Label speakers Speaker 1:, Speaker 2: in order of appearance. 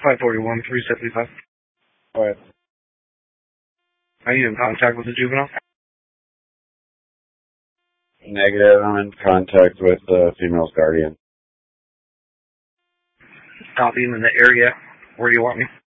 Speaker 1: 541, 375.
Speaker 2: Go ahead.
Speaker 1: Are you in contact with the juvenile?
Speaker 2: Negative. I'm in contact with the female's guardian.
Speaker 1: Copy him in the area. Where do you want me?